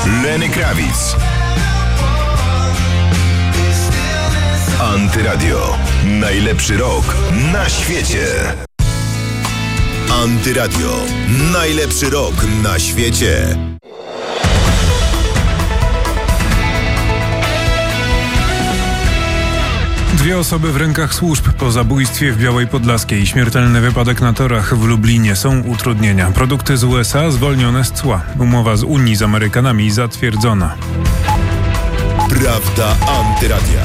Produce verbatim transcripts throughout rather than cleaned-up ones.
Lenny Kravitz. Antyradio. Najlepszy rok na świecie. Antyradio. Najlepszy rok na świecie. Dwie osoby w rękach służb po zabójstwie w Białej Podlaskiej. Śmiertelny wypadek na torach w Lublinie. Są utrudnienia. Produkty z U S A zwolnione z cła. Umowa z Unii z Amerykanami zatwierdzona. Prawda Antyradia.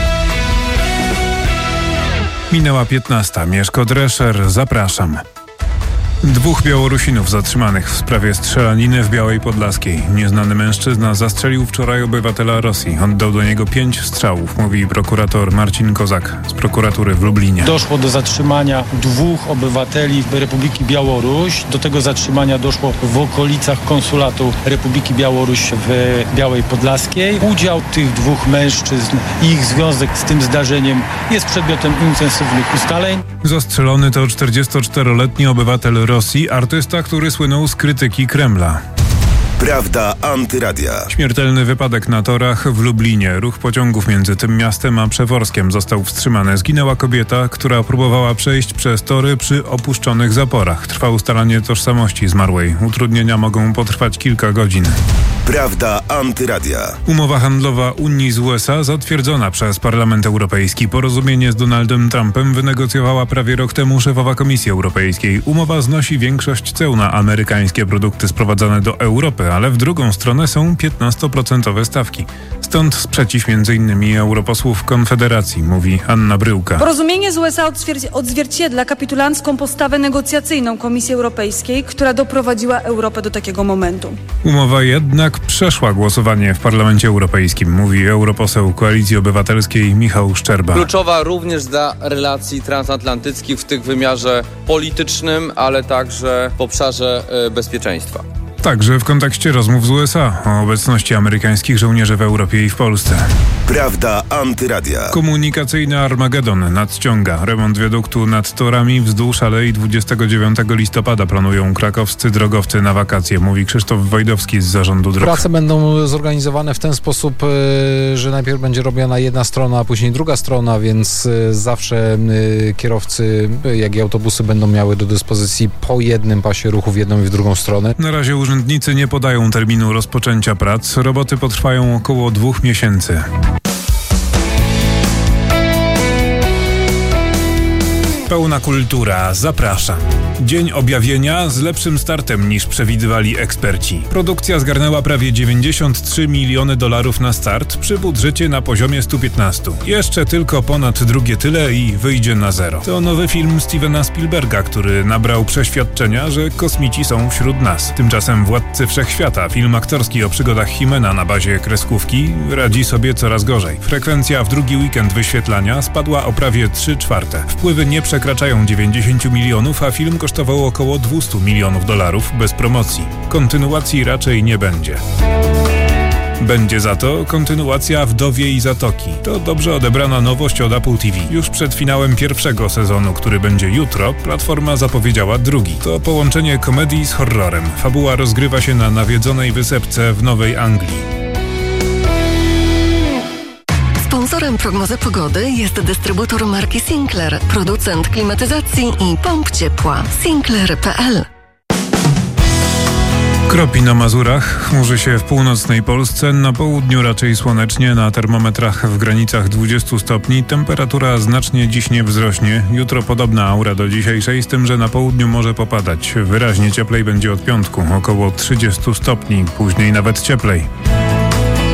Minęła piętnasta. Mieszko Drescher. Zapraszam. Dwóch Białorusinów zatrzymanych w sprawie strzelaniny w Białej Podlaskiej. Nieznany mężczyzna zastrzelił wczoraj obywatela Rosji. Oddał do niego pięć strzałów, mówi prokurator Marcin Kozak z prokuratury w Lublinie. Doszło do zatrzymania dwóch obywateli Republiki Białoruś. Do tego zatrzymania doszło w okolicach konsulatu Republiki Białoruś w Białej Podlaskiej. Udział tych dwóch mężczyzn i ich związek z tym zdarzeniem jest przedmiotem intensywnych ustaleń. Zastrzelony to czterdziestoczteroletni obywatel Rosji, artysta, który słynął z krytyki Kremla. Prawda Antyradia. Śmiertelny wypadek na torach w Lublinie. Ruch pociągów między tym miastem a Przeworskiem został wstrzymany. Zginęła kobieta, która próbowała przejść przez tory przy opuszczonych zaporach. Trwa ustalanie tożsamości zmarłej. Utrudnienia mogą potrwać kilka godzin. Prawda Antyradia. Umowa handlowa Unii z U S A zatwierdzona przez Parlament Europejski. Porozumienie z Donaldem Trumpem wynegocjowała prawie rok temu szefowa Komisji Europejskiej. Umowa znosi większość ceł na amerykańskie produkty sprowadzane do Europy, ale w drugą stronę są piętnastoprocentowe stawki. Stąd sprzeciw między innymi europosłów Konfederacji, mówi Anna Bryłka. Porozumienie z U S A odzwier- odzwierciedla kapitulancką postawę negocjacyjną Komisji Europejskiej, która doprowadziła Europę do takiego momentu. Umowa jednak przeszła głosowanie w Parlamencie Europejskim, mówi europoseł Koalicji Obywatelskiej Michał Szczerba. Kluczowa również dla relacji transatlantyckich w tych wymiarze politycznym, ale także w obszarze y, bezpieczeństwa. Także w kontekście rozmów z U S A o obecności amerykańskich żołnierzy w Europie i w Polsce. Prawda Antyradia. Komunikacyjny Armagedon nadciąga. Remont wiaduktu nad torami wzdłuż Alei dwudziestego dziewiątego listopada planują krakowscy drogowcy na wakacje, mówi Krzysztof Wajdowski z Zarządu Dróg. Prace będą zorganizowane w ten sposób, że najpierw będzie robiona jedna strona, a później druga strona, więc zawsze kierowcy, jak i autobusy będą miały do dyspozycji po jednym pasie ruchu w jedną i w drugą stronę. Na razie urzędnicy nie podają terminu rozpoczęcia prac. Roboty potrwają około dwóch miesięcy. Pełna kultura. Zapraszam. Dzień objawienia z lepszym startem niż przewidywali eksperci. Produkcja zgarnęła prawie dziewięćdziesiąt trzy miliony dolarów na start przy budżecie na poziomie stu piętnastu. Jeszcze tylko ponad drugie tyle i wyjdzie na zero. To nowy film Stevena Spielberga, który nabrał przeświadczenia, że kosmici są wśród nas. Tymczasem Władcy Wszechświata, film aktorski o przygodach Himena na bazie kreskówki, radzi sobie coraz gorzej. Frekwencja w drugi weekend wyświetlania spadła o prawie trzy czwarte. Wpływy nie przekraczają dziewięćdziesięciu milionów, a film kosztował około dwieście milionów dolarów bez promocji. Kontynuacji raczej nie będzie. Będzie za to kontynuacja Wdowiej Zatoki. To dobrze odebrana nowość od Apple T V. Już przed finałem pierwszego sezonu, który będzie jutro, platforma zapowiedziała drugi. To połączenie komedii z horrorem. Fabuła rozgrywa się na nawiedzonej wysepce w Nowej Anglii. Sponsorem prognozy pogody jest dystrybutor marki Sinclair, producent klimatyzacji i pomp ciepła. Sinclair kropka p l. Kropi na Mazurach, chmurzy się w północnej Polsce, na południu raczej słonecznie, na termometrach w granicach dwudziestu stopni, temperatura znacznie dziś nie wzrośnie, jutro podobna aura do dzisiejszej, z tym, że na południu może popadać. Wyraźnie cieplej będzie od piątku, około trzydziestu stopni, później nawet cieplej.